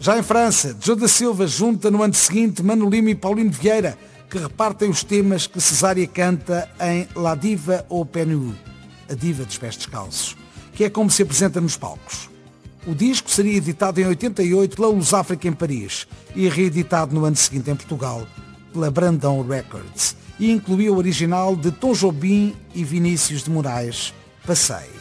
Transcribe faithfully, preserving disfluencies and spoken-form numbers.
Já em França, Joe da Silva junta no ano seguinte Mano Lima e Paulino Vieira, que repartem os temas que Cesária canta em La Diva au Pieds Nus, a diva dos pés descalços, que é como se apresenta nos palcos. O disco seria editado em oitenta e oito pela Luz África em Paris e reeditado no ano seguinte em Portugal pela Brandão Records e incluía o original de Tom Jobim e Vinícius de Moraes, Passei.